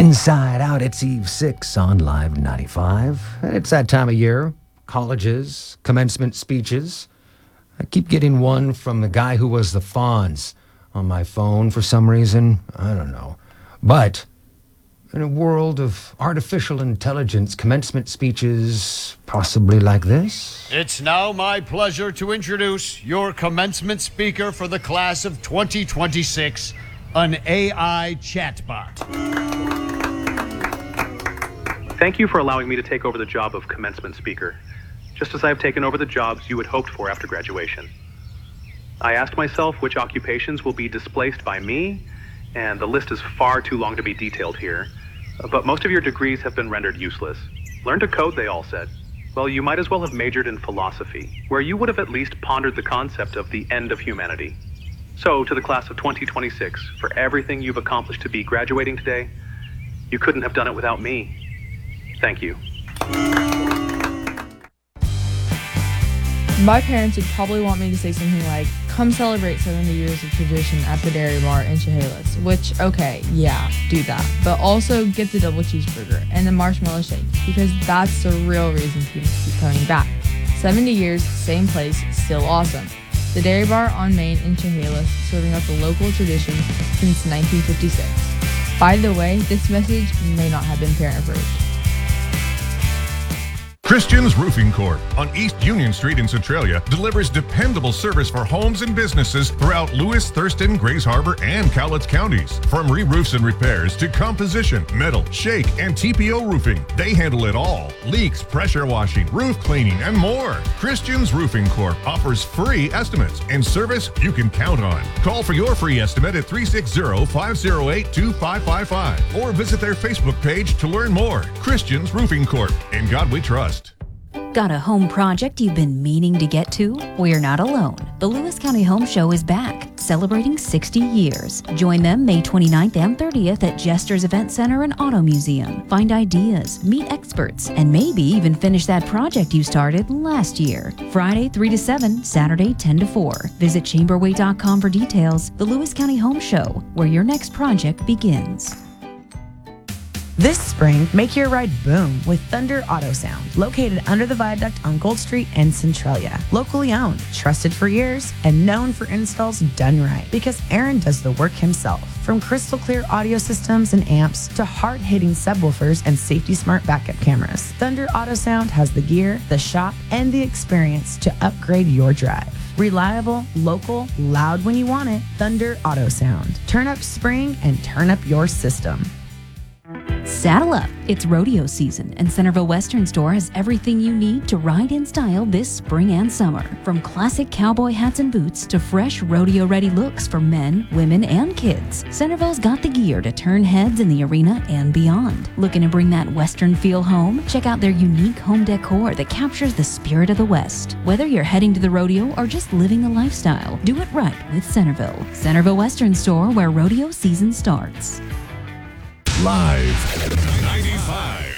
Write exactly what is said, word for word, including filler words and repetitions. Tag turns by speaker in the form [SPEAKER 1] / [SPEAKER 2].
[SPEAKER 1] Inside Out, it's Eve six on Live ninety-five. It's that time of year. Colleges, commencement speeches. I keep getting one from the guy who was the Fonz on my phone for some reason. I don't know. But in a world of artificial intelligence, commencement speeches possibly like this.
[SPEAKER 2] It's now my pleasure to introduce your commencement speaker for the class of twenty twenty-six, an A I chatbot.
[SPEAKER 3] Thank you for allowing me to take over the job of commencement speaker, just as I have taken over the jobs you had hoped for after graduation. I asked myself which occupations will be displaced by me, and the list is far too long to be detailed here, but most of your degrees have been rendered useless. Learn to code, they all said. Well, you might as well have majored in philosophy, where you would have at least pondered the concept of the end of humanity. So, to the class of twenty twenty-six, for everything you've accomplished to be graduating today, you couldn't have done it without me. Thank you.
[SPEAKER 4] My parents would probably want me to say something like, come celebrate seventy years of tradition at the Dairy Bar in Chehalis, which, okay, yeah, do that. But also get the double cheeseburger and the marshmallow shake, because that's the real reason people keep coming back. seventy years, same place, still awesome. The Dairy Bar on Main in Chehalis, serving up the local tradition since nineteen fifty-six. By the way, this message may not have been parent approved.
[SPEAKER 5] Christian's Roofing Corp on East Union Street in Centralia delivers dependable service for homes and businesses throughout Lewis, Thurston, Grays Harbor, and Cowlitz counties. From re-roofs and repairs to composition, metal, shake, and T P O roofing, they handle it all. Leaks, pressure washing, roof cleaning, and more. Christian's Roofing Corp offers free estimates and service you can count on. Call for your free estimate at three six zero, five zero eight, two five five five or visit their Facebook page to learn more. Christian's Roofing Corp. In God we trust.
[SPEAKER 6] Got a home project you've been meaning to get to? We're not alone. The Lewis County Home Show is back, celebrating sixty years. Join them May twenty-ninth and thirtieth at Jester's Event Center and Auto Museum. Find ideas, meet experts, and maybe even finish that project you started last year. Friday three to seven, Saturday ten to four. Visit chamberway dot com for details. The Lewis County Home Show, where your next project begins.
[SPEAKER 7] This spring, make your ride boom with Thunder Auto Sound, located under the viaduct on Gold Street in Centralia. Locally owned, trusted for years, and known for installs done right, because Aaron does the work himself. From crystal clear audio systems and amps to hard-hitting subwoofers and safety-smart backup cameras, Thunder Auto Sound has the gear, the shop, and the experience to upgrade your drive. Reliable, local, loud when you want it, Thunder Auto Sound. Turn up spring and turn up your system.
[SPEAKER 6] Saddle up! It's rodeo season, and Centerville Western Store has everything you need to ride in style this spring and summer. From classic cowboy hats and boots to fresh rodeo-ready looks for men, women, and kids, Centerville's got the gear to turn heads in the arena and beyond. Looking to bring that Western feel home? Check out their unique home decor that captures the spirit of the West. Whether you're heading to the rodeo or just living the lifestyle, do it right with Centerville. Centerville Western Store, where rodeo season starts.
[SPEAKER 5] Live ninety-five.